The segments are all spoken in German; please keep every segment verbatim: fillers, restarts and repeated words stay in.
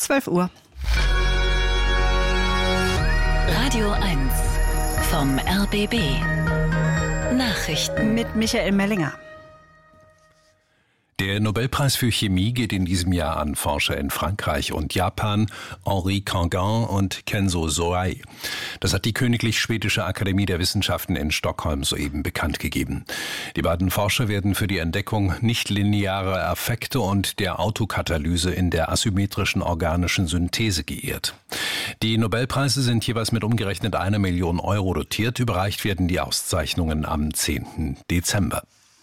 zwölf Uhr. Radio eins vom R B B. Nachrichten mit Michael Mellinger. Der Nobelpreis für Chemie geht in diesem Jahr an Forscher in Frankreich und Japan, Henri Canguin und Kenzo Soei. Das hat die Königlich Schwedische Akademie der Wissenschaften in Stockholm soeben bekannt gegeben. Die beiden Forscher werden für die Entdeckung nichtlinearer Effekte und der Autokatalyse in der asymmetrischen organischen Synthese geehrt. Die Nobelpreise sind jeweils mit umgerechnet einer Million Euro dotiert. Überreicht werden die Auszeichnungen am zehnten Dezember.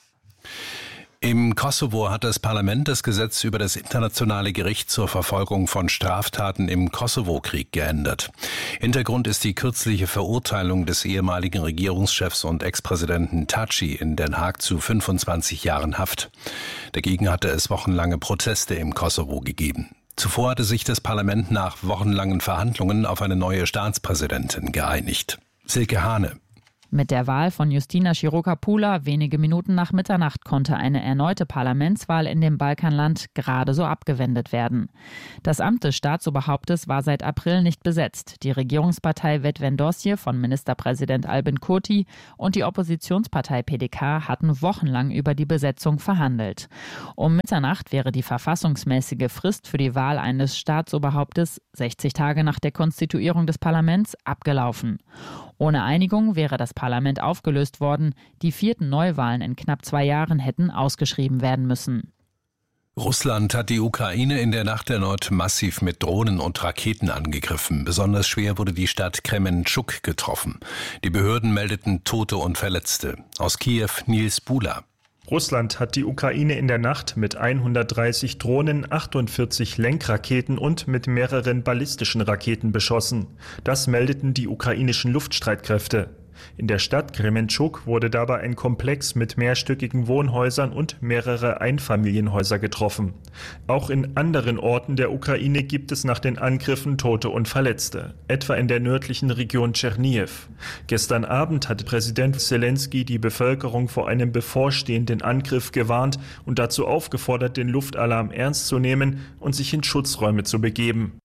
Im Kosovo hat das Parlament das Gesetz über das Internationale Gericht zur Verfolgung von Straftaten im Kosovo-Krieg geändert. Hintergrund ist die kürzliche Verurteilung des ehemaligen Regierungschefs und Ex-Präsidenten Thaçi in Den Haag zu fünfundzwanzig Jahren Haft. Dagegen hatte es wochenlange Proteste im Kosovo gegeben. Zuvor hatte sich das Parlament nach wochenlangen Verhandlungen auf eine neue Staatspräsidentin geeinigt. Silke Hane. Mit der Wahl von Justina Chiroka-Pula wenige Minuten nach Mitternacht konnte eine erneute Parlamentswahl in dem Balkanland gerade so abgewendet werden. Das Amt des Staatsoberhauptes war seit April nicht besetzt. Die Regierungspartei Vetëvendosje von Ministerpräsident Albin Kurti und die Oppositionspartei P D K hatten wochenlang über die Besetzung verhandelt. Um Mitternacht wäre die verfassungsmäßige Frist für die Wahl eines Staatsoberhauptes, sechzig Tage nach der Konstituierung des Parlaments, abgelaufen. Ohne Einigung wäre das Parlament aufgelöst worden. Die vierten Neuwahlen in knapp zwei Jahren hätten ausgeschrieben werden müssen. Russland hat die Ukraine in der Nacht erneut massiv mit Drohnen und Raketen angegriffen. Besonders schwer wurde die Stadt Krementschuk getroffen. Die Behörden meldeten Tote und Verletzte. Aus Kiew Nils Bula. Russland hat die Ukraine in der Nacht mit hundertdreißig Drohnen, achtundvierzig Lenkraketen und mit mehreren ballistischen Raketen beschossen. Das meldeten die ukrainischen Luftstreitkräfte. In der Stadt Krementschuk wurde dabei ein Komplex mit mehrstöckigen Wohnhäusern und mehrere Einfamilienhäuser getroffen. Auch in anderen Orten der Ukraine gibt es nach den Angriffen Tote und Verletzte, etwa in der nördlichen Region Tschernihiw. Gestern Abend hatte Präsident Selenskyj die Bevölkerung vor einem bevorstehenden Angriff gewarnt und dazu aufgefordert, den Luftalarm ernst zu nehmen und sich in Schutzräume zu begeben.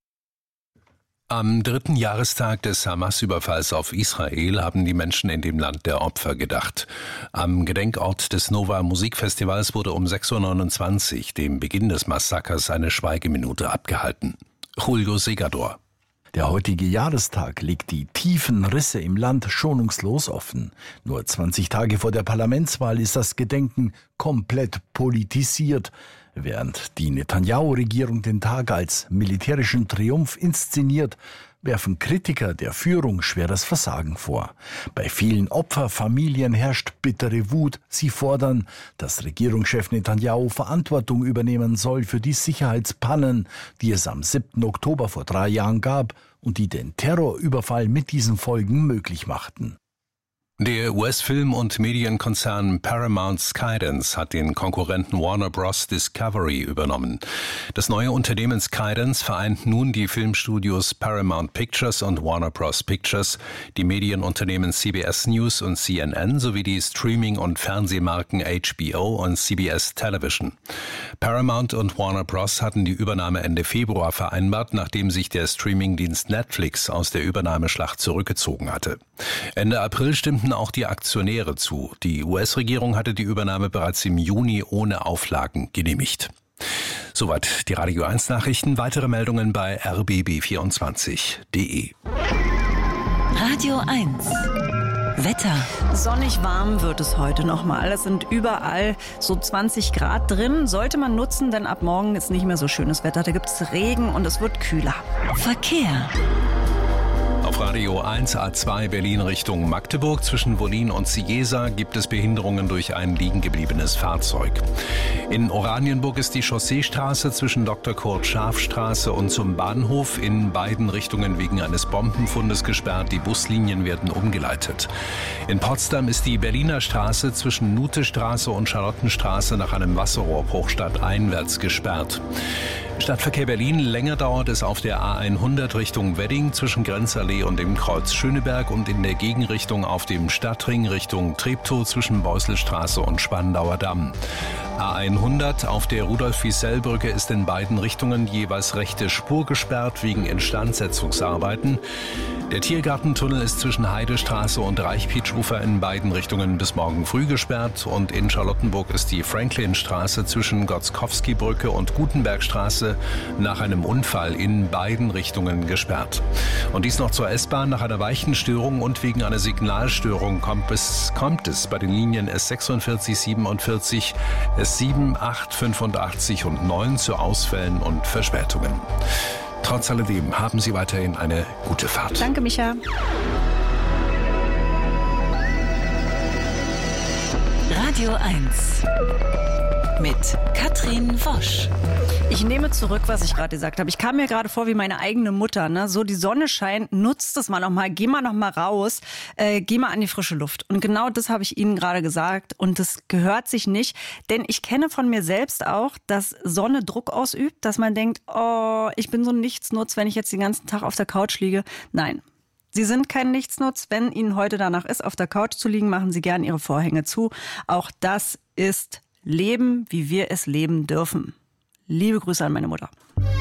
Am dritten Jahrestag des Hamas-Überfalls auf Israel haben die Menschen in dem Land der Opfer gedacht. Am Gedenkort des Nova Musikfestivals wurde um sechs Uhr neunundzwanzig, dem Beginn des Massakers, eine Schweigeminute abgehalten. Julio Segador. Der heutige Jahrestag legt die tiefen Risse im Land schonungslos offen. Nur zwanzig Tage vor der Parlamentswahl ist das Gedenken komplett politisiert. Während die Netanyahu-Regierung den Tag als militärischen Triumph inszeniert, werfen Kritiker der Führung schweres Versagen vor. Bei vielen Opferfamilien herrscht bittere Wut. Sie fordern, dass Regierungschef Netanyahu Verantwortung übernehmen soll für die Sicherheitspannen, die es am siebten Oktober vor drei Jahren gab und die den Terrorüberfall mit diesen Folgen möglich machten. Der U S-Film- und Medienkonzern Paramount Skydance hat den Konkurrenten Warner Bros. Discovery übernommen. Das neue Unternehmen Skydance vereint nun die Filmstudios Paramount Pictures und Warner Bros. Pictures, die Medienunternehmen C B S News und C N N sowie die Streaming- und Fernsehmarken H B O und C B S Television. Paramount und Warner Bros. Hatten die Übernahme Ende Februar vereinbart, nachdem sich der Streamingdienst Netflix aus der Übernahmeschlacht zurückgezogen hatte. Ende April stimmten auch die Aktionäre zu. Die U S-Regierung hatte die Übernahme bereits im Juni ohne Auflagen genehmigt. Soweit die Radio eins Nachrichten. Weitere Meldungen bei r b b vierundzwanzig punkt d e. Radio eins Wetter. Sonnig warm wird es heute nochmal. Es sind überall so zwanzig Grad drin. Sollte man nutzen, denn ab morgen ist nicht mehr so schönes Wetter. Da gibt es Regen und es wird kühler. Verkehr. Auf Radio eins A zwei Berlin Richtung Magdeburg zwischen Wollin und Cieza gibt es Behinderungen durch ein liegengebliebenes Fahrzeug. In Oranienburg ist die Chausseestraße zwischen Doktor Kurt Scharf Straße und zum Bahnhof in beiden Richtungen wegen eines Bombenfundes gesperrt. Die Buslinien werden umgeleitet. In Potsdam ist die Berliner Straße zwischen Nutestraße und Charlottenstraße nach einem Wasserrohrbruch stadteinwärts gesperrt. Stadtverkehr Berlin, länger dauert es auf der A hundert Richtung Wedding zwischen Grenzallee und dem Kreuz Schöneberg und in der Gegenrichtung auf dem Stadtring Richtung Treptow zwischen Beuselstraße und Spandauer Damm. A hundert auf der Rudolf-Wiesel-Brücke ist in beiden Richtungen jeweils rechte Spur gesperrt wegen Instandsetzungsarbeiten. Der Tiergartentunnel ist zwischen Heidestraße und Reichpietsch-Ufer in beiden Richtungen bis morgen früh gesperrt. Und in Charlottenburg ist die Franklinstraße zwischen Gotzkowski-Brücke und Gutenbergstraße nach einem Unfall in beiden Richtungen gesperrt. Und dies noch zur S-Bahn. Nach einer Weichenstörung und wegen einer Signalstörung kommt es, kommt es bei den Linien S sechsundvierzig, siebenundvierzig, S sieben, acht, fünfundachtzig und neun zu Ausfällen und Verspätungen. Trotz alledem haben Sie weiterhin eine gute Fahrt. Danke, Micha. Radio eins mit Katrin Wosch. Ich nehme zurück, was ich gerade gesagt habe. Ich kam mir gerade vor wie meine eigene Mutter. Ne? So, die Sonne scheint, nutzt es mal noch mal, geh mal noch mal raus, äh, geh mal an die frische Luft. Und genau das habe ich Ihnen gerade gesagt. Und das gehört sich nicht. Denn ich kenne von mir selbst auch, dass Sonne Druck ausübt, dass man denkt, oh, ich bin so ein Nichtsnutz, wenn ich jetzt den ganzen Tag auf der Couch liege. Nein. Sie sind kein Nichtsnutz. Wenn Ihnen heute danach ist, auf der Couch zu liegen, machen Sie gern Ihre Vorhänge zu. Auch das ist Leben, wie wir es leben dürfen. Liebe Grüße an meine Mutter.